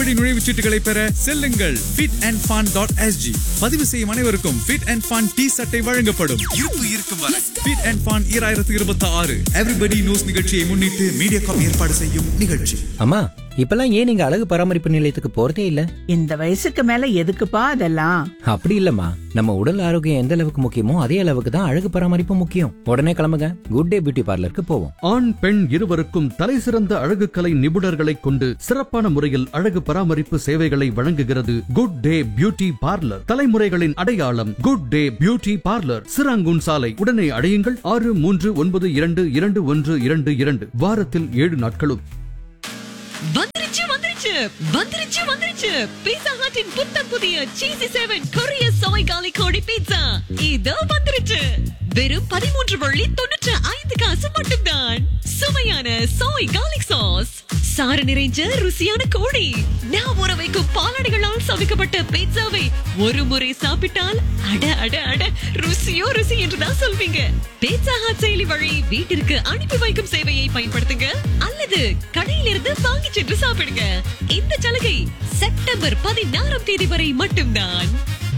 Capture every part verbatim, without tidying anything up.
நுழைவுச் சீட்டுகளை பெற செல்லுங்கள் fit and fun dot s g. பதிவு செய்யும் அனைவருக்கும் Fit and Fun டி சட்டை வழங்கப்படும். இருப்பு இருக்கும் வரை Fit and Fun இரண்டாயிரத்து இருபத்தி ஆறு Everybody Knows நிகழ்ச்சியை முன்னிட்டு மீடியாகாம் ஏற்பாடு செய்யும் நிகழ்ச்சி. அம்மா, இப்பெல்லாம் ஏன் நீங்க அழகு பராமரிப்பு நிலையத்துக்கு போறதே இல்ல? இந்த வயசுக்கு மேல எதுக்குப்பா அதெல்லாம்? அப்படி இல்லம்மா, நம்ம உடல் ஆரோக்கியம் எந்த அளவுக்கு முக்கியமோ அதே அளவுக்கு தான் அழகு பராமரிப்பு முக்கியம். உடனே கிளம்புங்க, குட் டே பியூட்டி பார்லருக்கு போவோம். ஆண் பெண் இருவருக்கும் தலை சிறந்த அழகு கலை நிபுணர்களை கொண்டு சிறப்பான முறையில் அழகு பராமரிப்பு சேவைகளை வழங்குகிறது குட் டே பியூட்டி பார்லர். தலைமுறைகளின் அடையாளம் good day beauty parlour, Serangoon சாலை. உடனே அடையுங்கள் ஆறு மூன்று ஒன்பது இரண்டு இரண்டு ஒன்று இரண்டு இரண்டு. வாரத்தில் ஏழு நாட்களும். வந்துருச்சு வந்துருச்சு வந்துருச்சு வந்துருச்சு பீட்சா ஹட்டின் புத்தம் புதிய சீசி செவன் கொரிய சோய் காலி கோழி பீட்சா இதோ வந்துருச்சு. வெறும் பதிமூன்று வள்ளி தொண்ணூற்று ஐந்து காசு மட்டும்தான். சுவையான சோய் கார்லிக் சாஸ், சாறு நிறைஞ்ச ருசியான கோழி, நான் ஊற வைக்கும் பாலாடைகளால் சமைக்கப்பட்ட பீட்சாவை ஒரு முறை சாப்பிட்டால் அட அட அட ருசியோ ருசி என்றுதான் சொல்வீங்க. பீட்சா ஹட் செயலி வழி வீட்டிற்கு அனுப்பி வைக்கும் சேவையை பயன்படுத்துங்க அல்லது கடையிலிருந்து வாங்கி சென்று சாப்பிடுங்க. இந்த சலுகை செப்டம்பர் பதினாறாம் தேதி வரை மட்டும்தான்.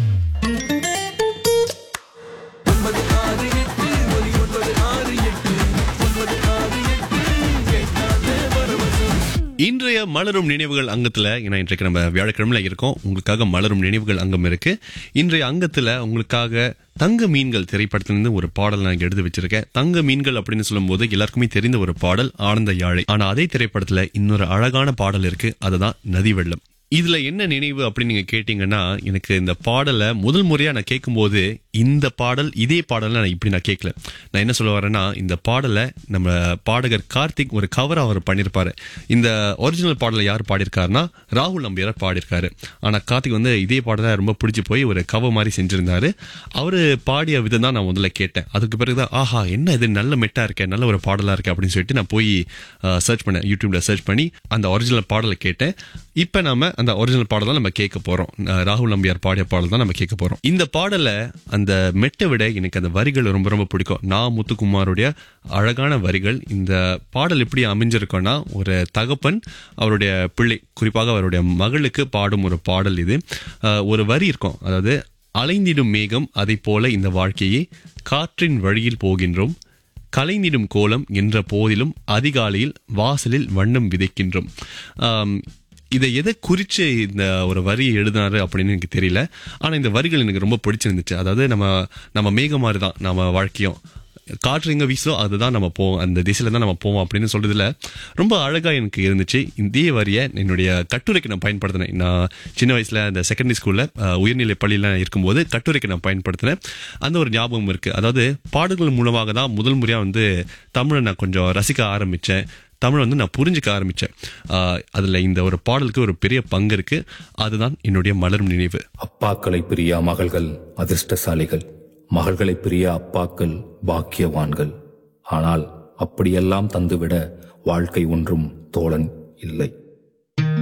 இன்றைய மலரும் நினைவுகள் அங்கத்துல, ஏன்னா இன்றைக்கு நம்ம வியாழக்கிழமையில இருக்கோம், உங்களுக்காக மலரும் நினைவுகள் அங்கம் இருக்கு. இன்றைய அங்கத்துல உங்களுக்காக தங்க மீன்கள் திரைப்படத்திலிருந்து ஒரு பாடல் நான் எடுத்து வச்சிருக்கேன். தங்க மீன்கள் அப்படின்னு சொல்லும் போது எல்லாருக்குமே தெரிந்த ஒரு பாடல் ஆனந்த யாழை. ஆனா அதே திரைப்படத்துல இன்னொரு அழகான பாடல் இருக்கு, அதுதான் நதி வெள்ளம். இதுல என்ன நினைவு அப்படின்னு நீங்க கேட்டீங்கன்னா, எனக்கு இந்த பாடலை முதல் முறையா நான் கேட்கும்போது இந்த பாடல் இதே பாடலை நான் இப்படி நான் கேட்கல. நான் என்ன சொல்ல வரேன்னா, இந்த பாடலை நம்ம பாடகர் கார்த்திக் ஒரு கவர் அவர் பண்ணியிருப்பாரு. இந்த ஒரிஜினல் பாடலை யார் பாடியிருக்காருன்னா ராகுல் நம்பியார் பாடியிருக்காரு. ஆனா கார்த்திக் வந்து இதே பாடலை ரொம்ப பிடிச்சி போய் ஒரு கவர் மாதிரி செஞ்சிருந்தாரு. அவரு பாடிய விதம் தான் நான் முதல்ல கேட்டேன். அதுக்கு பிறகுதான் ஆஹா என்ன இது நல்ல மெட்டா இருக்கேன், நல்ல ஒரு பாடலா இருக்கு அப்படின்னு சொல்லிட்டு நான் போய் சர்ச் பண்ணேன், யூடியூப்ல சர்ச் பண்ணி அந்த ஒரிஜினல் பாடலை கேட்டேன். இப்ப நாம அந்த ஒரிஜினல் பாடல் தான் நம்ம கேட்க போறோம். ராகுல் நம்பியார் பாடிய பாடல் தான் நம்ம கேட்க போறோம். இந்த பாடல அந்த மெட்டை விட எனக்கு அந்த வரிகள் ரொம்ப ரொம்ப பிடிக்கும். நான் முத்துக்குமாருடைய அழகான வரிகள். இந்த பாடல் எப்படி அமைஞ்சிருக்கோன்னா, ஒரு தகப்பன் அவருடைய பிள்ளை, குறிப்பாக அவருடைய மகளுக்கு பாடும் ஒரு பாடல் இது. ஒரு வரி இருக்கும், அதாவது அலைந்திடும் மேகம் அதை போல இந்த வாழ்க்கையே, காற்றின் வழியில் போகின்றோம், கலைந்திடும் கோலம் என்ற போதிலும் அதிகாலையில் வாசலில் வண்ணம் விதைக்கின்றோம். இதை எதை குறிச்சு இந்த ஒரு வரியை எழுதினாரு அப்படின்னு எனக்கு தெரியல. ஆனா இந்த வரிகள் எனக்கு ரொம்ப பிடிச்சிருந்துச்சு. அதாவது நம்ம நம்ம மேகம் மாதிரி தான் நம்ம வாழ்க்கையும், காற்று எங்க வீசோ அதுதான் நம்ம போவோம், அந்த திசையில தான் நம்ம போவோம் அப்படின்னு சொல்றதுல ரொம்ப அழகா எனக்கு இருந்துச்சு. இதே வரியை என்னுடைய கட்டுரைக்கு நான் பயன்படுத்தினேன். நான் சின்ன வயசுல அந்த செகண்டரி ஸ்கூல்ல உயர்நிலை பள்ளியில இருக்கும்போது கட்டுரைக்கு நான் பயன்படுத்தினேன். அந்த ஒரு ஞாபகம் இருக்கு. அதாவது பாடல்கள் மூலமாக தான் முதல் முறையா வந்து தமிழை நான் கொஞ்சம் ரசிக்க ஆரம்பிச்சேன், தமிழ் வந்து நான் புரிஞ்சுக்க ஆரம்பிச்சேன். அதுல இந்த ஒரு பாடலுக்கு ஒரு பெரிய பங்கு இருக்கு. அதுதான் என்னுடைய மலரும் நினைவு. அப்பாக்களை பிரியா மகள்கள் அதிர்ஷ்டசாலிகள், மகள்களை பிரியா அப்பாக்கள் பாக்கியவான்கள். ஆனால் அப்படியெல்லாம் தந்துவிட வாழ்க்கை ஒன்றும் தோழன் இல்லை.